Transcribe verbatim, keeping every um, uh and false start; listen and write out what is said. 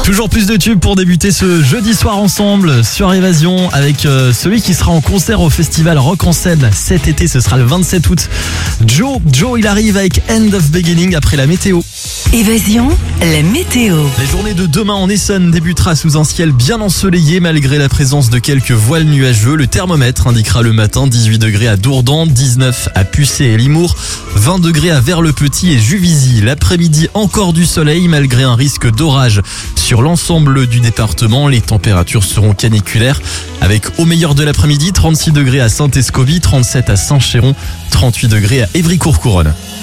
Toujours plus de tubes pour débuter ce jeudi soir ensemble sur Évasion avec euh, celui qui sera en concert au festival Rock en Seine cet été, ce sera le vingt-sept août. Joe, Joe il arrive avec End of Beginning après la météo. Évasion, la météo. La journée de demain en Essonne débutera sous un ciel bien ensoleillé malgré la présence de quelques voiles nuageux. Le thermomètre indiquera le matin dix-huit degrés à Dourdan, dix-neuf à Pucé et Limours, vingt degrés à Vers-le-Petit et Juvisy. L'après-midi encore du soleil malgré un risque d'orage sur l'ensemble du département. Les températures seront caniculaires avec au meilleur de l'après-midi trente-six degrés à Saint-Escovy, trente-sept à Saint-Chéron, trente-huit degrés à Évry-Courcouronnes.